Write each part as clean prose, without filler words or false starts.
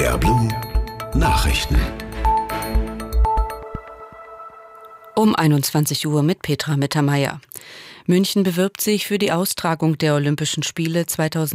NDR Blue Nachrichten. Um 21 Uhr mit Petra Mittermeier. München bewirbt sich für die Austragung der Olympischen Spiele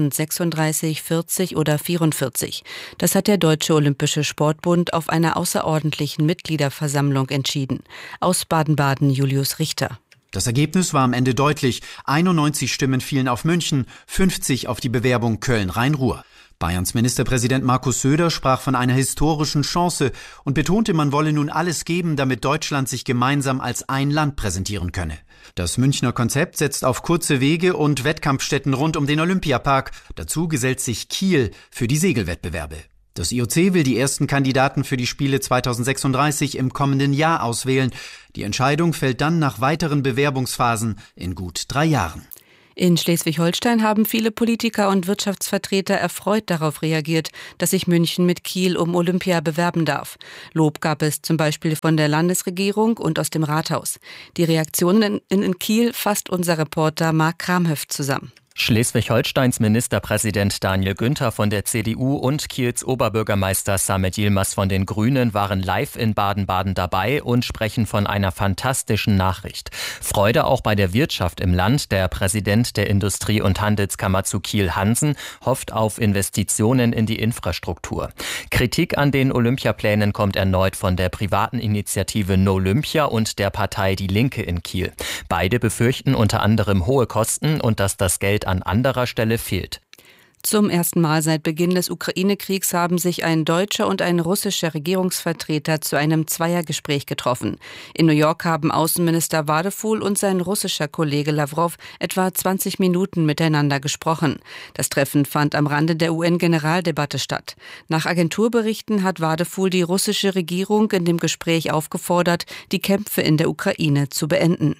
2036, 40 oder 44. Das hat der Deutsche Olympische Sportbund auf einer außerordentlichen Mitgliederversammlung entschieden. Aus Baden-Baden Julius Richter. Das Ergebnis war am Ende deutlich. 91 Stimmen fielen auf München, 50 auf die Bewerbung Köln-Rhein-Ruhr. Bayerns Ministerpräsident Markus Söder sprach von einer historischen Chance und betonte, man wolle nun alles geben, damit Deutschland sich gemeinsam als ein Land präsentieren könne. Das Münchner Konzept setzt auf kurze Wege und Wettkampfstätten rund um den Olympiapark. Dazu gesellt sich Kiel für die Segelwettbewerbe. Das IOC will die ersten Kandidaten für die Spiele 2036 im kommenden Jahr auswählen. Die Entscheidung fällt dann nach weiteren Bewerbungsphasen in gut 3 Jahren. In Schleswig-Holstein haben viele Politiker und Wirtschaftsvertreter erfreut darauf reagiert, dass sich München mit Kiel um Olympia bewerben darf. Lob gab es zum Beispiel von der Landesregierung und aus dem Rathaus. Die Reaktionen in Kiel fasst unser Reporter Marc Kramhöft zusammen. Schleswig-Holsteins Ministerpräsident Daniel Günther von der CDU und Kiels Oberbürgermeister Samet Yilmaz von den Grünen waren live in Baden-Baden dabei und sprechen von einer fantastischen Nachricht. Freude auch bei der Wirtschaft im Land. Der Präsident der Industrie- und Handelskammer zu Kiel, Hansen, hofft auf Investitionen in die Infrastruktur. Kritik an den Olympiaplänen kommt erneut von der privaten Initiative Nolympia und der Partei Die Linke in Kiel. Beide befürchten unter anderem hohe Kosten und dass das Geld an anderer Stelle fehlt. Zum ersten Mal seit Beginn des Ukraine-Kriegs haben sich ein deutscher und ein russischer Regierungsvertreter zu einem Zweiergespräch getroffen. In New York haben Außenminister Wadefuhl und sein russischer Kollege Lawrow etwa 20 Minuten miteinander gesprochen. Das Treffen fand am Rande der UN-Generaldebatte statt. Nach Agenturberichten hat Wadefuhl die russische Regierung in dem Gespräch aufgefordert, die Kämpfe in der Ukraine zu beenden.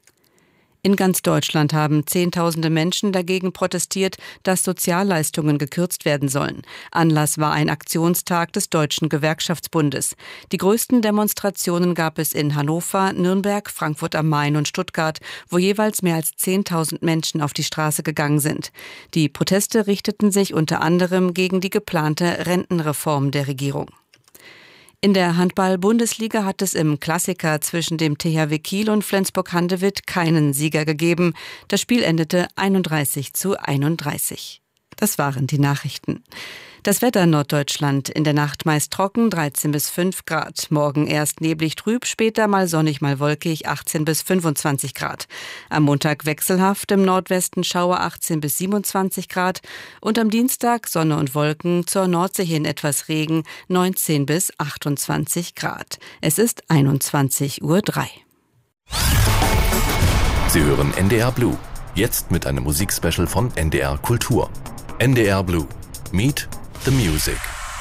In ganz Deutschland haben Zehntausende Menschen dagegen protestiert, dass Sozialleistungen gekürzt werden sollen. Anlass war ein Aktionstag des Deutschen Gewerkschaftsbundes. Die größten Demonstrationen gab es in Hannover, Nürnberg, Frankfurt am Main und Stuttgart, wo jeweils mehr als 10.000 Menschen auf die Straße gegangen sind. Die Proteste richteten sich unter anderem gegen die geplante Rentenreform der Regierung. In der Handball-Bundesliga hat es im Klassiker zwischen dem THW Kiel und Flensburg-Handewitt keinen Sieger gegeben. Das Spiel endete 31:31. Das waren die Nachrichten. Das Wetter in Norddeutschland: in der Nacht meist trocken, 13 bis 5 Grad. Morgen erst neblig trüb, später mal sonnig, mal wolkig, 18 bis 25 Grad. Am Montag wechselhaft, im Nordwesten Schauer, 18 bis 27 Grad. Und am Dienstag Sonne und Wolken, zur Nordsee hin etwas Regen, 19 bis 28 Grad. Es ist 21:03 Uhr. Sie hören NDR Blue. Jetzt mit einem Musikspecial von NDR Kultur. NDR Blue. Meet the Music.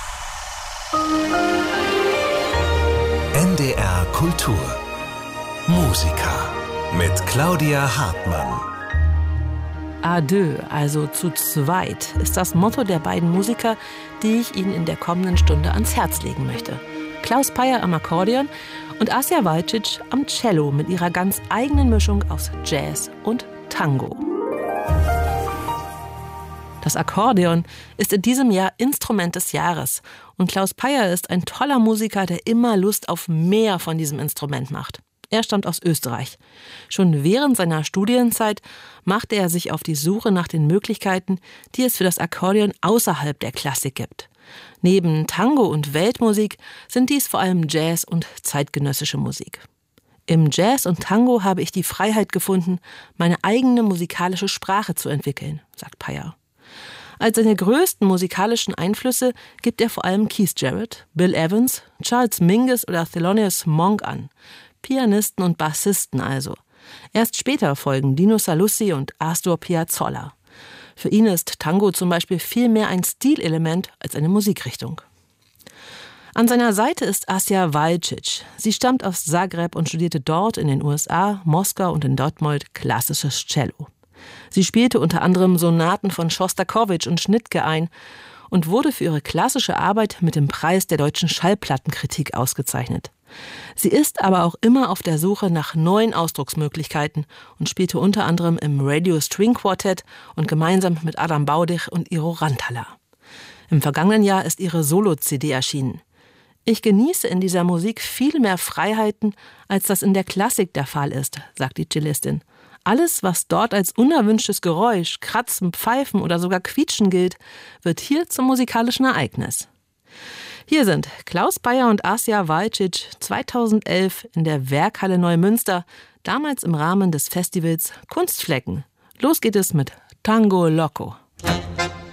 NDR Kultur. Musiker mit Claudia Hartmann. À deux, also zu zweit, ist das Motto der beiden Musiker, die ich Ihnen in der kommenden Stunde ans Herz legen möchte. Klaus Peyer am Akkordeon und Asja Vajcic am Cello mit ihrer ganz eigenen Mischung aus Jazz und Tango. Das Akkordeon ist in diesem Jahr Instrument des Jahres und Klaus Peyer ist ein toller Musiker, der immer Lust auf mehr von diesem Instrument macht. Er stammt aus Österreich. Schon während seiner Studienzeit machte er sich auf die Suche nach den Möglichkeiten, die es für das Akkordeon außerhalb der Klassik gibt. Neben Tango und Weltmusik sind dies vor allem Jazz und zeitgenössische Musik. Im Jazz und Tango habe ich die Freiheit gefunden, meine eigene musikalische Sprache zu entwickeln, sagt Peyer. Als seine größten musikalischen Einflüsse gibt er vor allem Keith Jarrett, Bill Evans, Charles Mingus oder Thelonious Monk an. Pianisten und Bassisten also. Erst später folgen Dino Saluzzi und Astor Piazzolla. Für ihn ist Tango zum Beispiel viel mehr ein Stilelement als eine Musikrichtung. An seiner Seite ist Asja Vajcic. Sie stammt aus Zagreb und studierte dort in den USA, Moskau und in Dortmund klassisches Cello. Sie spielte unter anderem Sonaten von Schostakowitsch und Schnittke ein und wurde für ihre klassische Arbeit mit dem Preis der deutschen Schallplattenkritik ausgezeichnet. Sie ist aber auch immer auf der Suche nach neuen Ausdrucksmöglichkeiten und spielte unter anderem im Radio String Quartet und gemeinsam mit Adam Baudich und Iro Rantala. Im vergangenen Jahr ist ihre Solo-CD erschienen. Ich genieße in dieser Musik viel mehr Freiheiten, als das in der Klassik der Fall ist, sagt die Cellistin. Alles, was dort als unerwünschtes Geräusch, Kratzen, Pfeifen oder sogar Quietschen gilt, wird hier zum musikalischen Ereignis. Hier sind Klaus Payer und Asja Valcic 2011 in der Werkhalle Neumünster, damals im Rahmen des Festivals Kunstflecken. Los geht es mit Tango Loco.